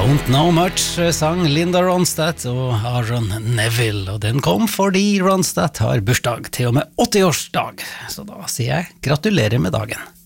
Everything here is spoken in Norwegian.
Don't Know Much sang Linda Ronstadt og Aaron Neville, og den kom fordi Ronstadt har bursdag til og med 80-årsdag, så da sier jeg gratulerer med dagen.